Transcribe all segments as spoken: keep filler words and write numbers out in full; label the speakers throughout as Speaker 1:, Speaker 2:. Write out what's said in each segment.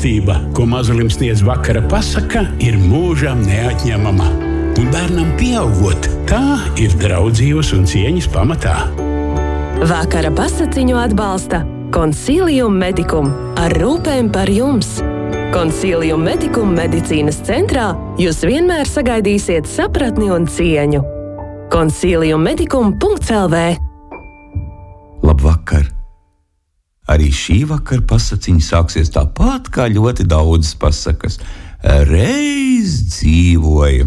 Speaker 1: Mīlestība, ko mazulim sniedz vakara pasaka, ir mūžam neatņemama. Un bērnam pieaugot, tā ir draudzības un cieņas pamatā.
Speaker 2: Vakara pasakiņu atbalsta Consilium Medicum ar rūpēm par jums. Consilium Medicum medicīnas centrā jūs vienmēr sagaidīsiet sapratni un cieņu. consilium medicum punkts el vē.
Speaker 3: Labvakar! Arī šī vakara pasakiņa sāksies tāpat kā ļoti daudzas pasakas. Reiz dzīvoja.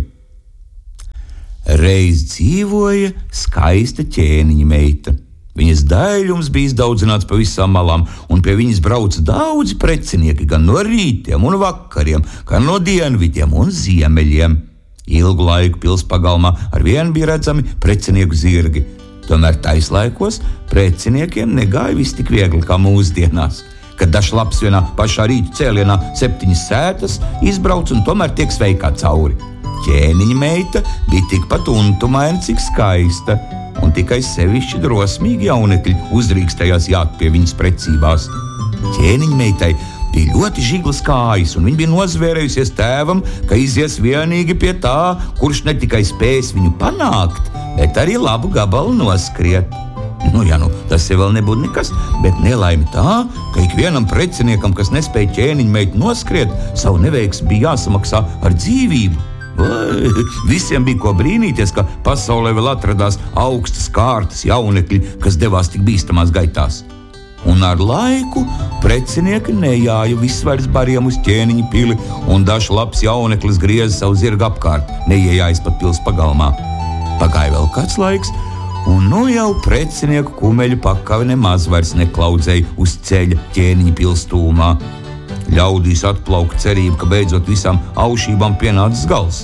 Speaker 3: Reiz dzīvoja skaista ķēniņa meita. Viņas daļums bija izdaudzināts pa visām malām, un pie viņas brauca daudzi precinieki, gan no rītiem un vakariem, gan no dienvidiem un ziemeļiem. Ilgu laiku pils pagalmā ar vienu bija redzami precinieku zirgi. Tomēr taislaikos preciniekiem negāja viss tik viegli kā mūsdienās, kad dažs labs vienā pašā rīta cēlienā septiņas sētas izbrauc un tomēr tiek sveikā cauri. Ķēniņa meita bija tikpat untumaina, cik skaista, un tikai sevišķi drosmīgi jaunekļi uzdrīkstējās jāt pie viņas precībās. Ķēniņa meitai bija ļoti žiglas kājas, un viņa bija nozvērējusies tēvam, ka izies vienīgi pie tā, kurš ne tikai spēs viņu panākt, bet arī labu gabalu noskriet. Nu, jā, nu, tas jau vēl nebūtu nekas, bet nelaime tā, ka ikvienam preciniekam, kas nespēja ķēniņa meitu noskriet, savu neveiksmi bija jāsamaksā ar dzīvību. Vai, visiem bija ko brīnīties, ka pasaulē vēl atradās augstas kārtas jaunekļi, kas devās tik bīstamās gaitās. Un ar laiku precinieki nejāja visvairs bariem uz ķēniņa pili, un dažs labs jauneklis grieza savu zirgu apkārt, neiejājis pat pils pagalmā. Pagāja vēl kāds laiks, un nu jau precinieku kumeļu pakavi nemaz vairs neklaudzēja uz ceļa ķēniņa pils tūmā. Ļaudīs atplauka cerība, ka beidzot visām aušībām pienācis gals.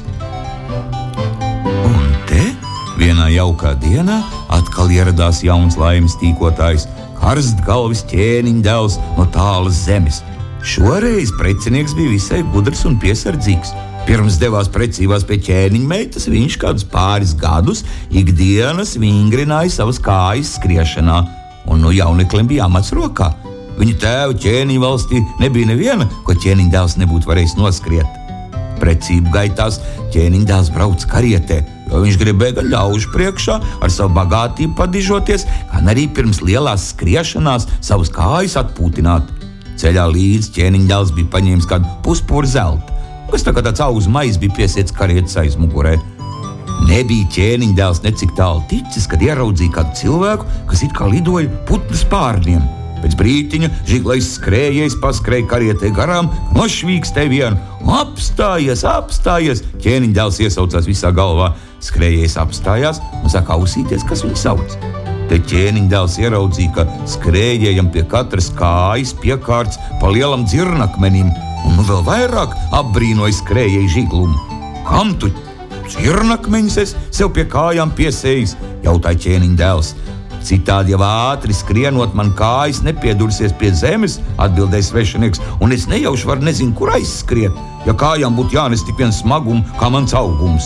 Speaker 3: Un te vienā jaukā dienā atkal ieradās jauns laimes tīkotājs, karstgalvis ķēniņa dēls no tālas zemes. Šoreiz precinieks bija visai gudrs un piesardzīgs. Pirms devās precībās pie ķēniņa meitas, viņš kādus pāris gadus ikdienas vingrināja savas kājas skriešanā, un nu jauneklim bija amats rokā. Viņa tēva ķēniņa valstī nebija neviena, ko ķēniņa dēls nebūtu varējis noskriet. Precību gaitās ķēniņa dēls brauc karietē, jo viņš gribēja gan ļaužu priekšā ar savu bagātību padižoties, gan arī pirms lielās skriešanās savas kājas atpūtināt. Ceļā līdz ķēniņa dēls bija paņēmis kādu puspūru zelta, kas tā kā tāds auzu mais bija piesiets karietes aizmugurē. Nebija ķēniņa dēls necik tālu ticis, kad ieraudzīja kādu cilvēku, kas it kā lidoja putnu spārniem. Pēc brītiņa žiglais skrējējs paskrēja karietē garām, nošvīkstēja vienu. Apstājies, apstājies! Ķēniņa dēls iesaucās visā galvā. Skrējējs apstājās un sāka ausīties, kas viņu sauc. Te ķēniņa dēls ieraudzīja, ka skrējējam pie katras kājas piekārts pa lielam dzirnakmenim, un vēl vairāk apbrīnoja skrējēju žiglumu. Kam tu dzirnakmeņus es sev pie kājām piesējis? Jautāja ķēniņa dēls. Citādi jau ātri skrienot, man kājas nepiedursies pie zemes, atbildēja svešinieks, un es nejauši varu nezinu, kur aizskriet, ja kājām būtu jānes tik viens smagums, kā mans augums.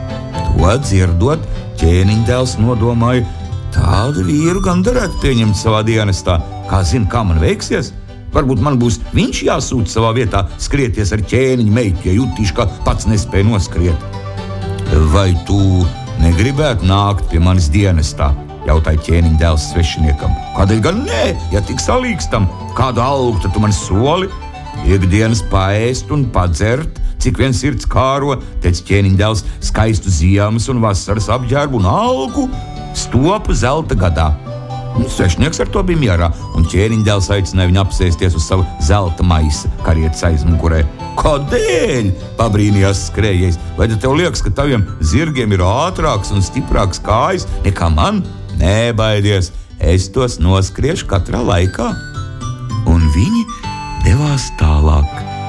Speaker 3: To dzirdot, ķēniņa dēls nodomāja, tādu vīru gan darētu pieņemt savā dienestā. Kā zina, kā man veiksies? Varbūt man būs viņš jāsūta savā vietā skrieties ar ķēniņa meitu, ja jutīšu, ka pats nespēja noskriet. Vai tu negribētu nākt pie manis dienestā? Jautāja ķēniņa dēls svešiniekam. Kādēļ gan nē, ja tik salīkstam? Kādu algu tad tu man soli? Ikdienas paēst un padzert, cik vien sirds kāro, teica ķēniņa dēls, skaistu ziemas un vasaras apģērbu un algu stopu zelta gadā. Svešnieks ar to bija mierā, un ķēniņa dēls aicināja viņu apsēsties uz savu zelta maisa karietes aizmugurē. Kādēļ? Pabrīnījās skrējējs. Vai tev liekas, ka taviem zirgiem ir ātrāks un stiprāks kājas nekā man? Nebaidies, es tos noskriešu katrā laikā. Un viņi devās tālāk.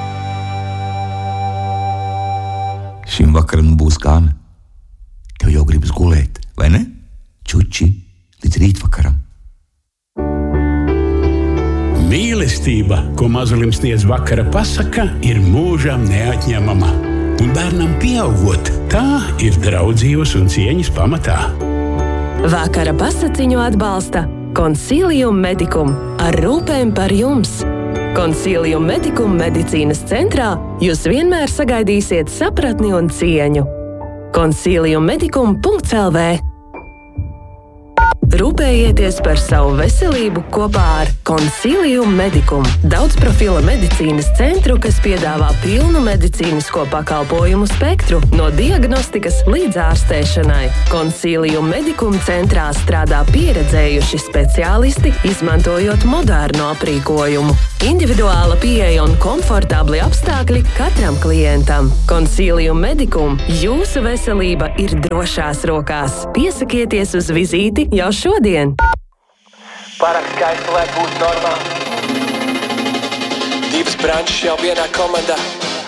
Speaker 3: Šim vakaram būs gana. Tev jau gribas gulēt, vai ne? Čuči, līdz rītvakaram.
Speaker 1: Mīlestība, ko mazulim sniedz vakara pasaka, ir mūžam neatņemama. Un bērnam pieaugot, tā ir draudzības un cieņas pamatā.
Speaker 2: Vakara pasakiņu atbalsta Consilium Medicum ar rūpēm par jums. Consilium Medicum medicīnas centrā jūs vienmēr sagaidīsiet sapratni un cieņu. consilium medicum punkts l v Rūpējieties par savu veselību kopā ar Consilium Medicum, daudzprofila medicīnas centru, kas piedāvā pilnu medicīnisko pakalpojumu spektru no diagnostikas līdz ārstēšanai. Consilium Medicum centrā strādā pieredzējuši speciālisti, izmantojot modernu aprīkojumu. Individuāla pieeja un komfortabli apstākļi katram klientam. Consilium Medicum, jūsu veselība ir drošās rokās. Piesakieties uz vizīti jau šodien.
Speaker 4: Pārāk skaisti, lai būtu normāli. Divas brančas jau vienā komandā.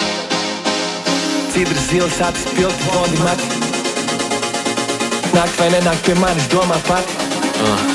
Speaker 4: Cidras zilas acis pilti, bondi mati. Nākt vai nenākt pie manis, domā pati. Uh.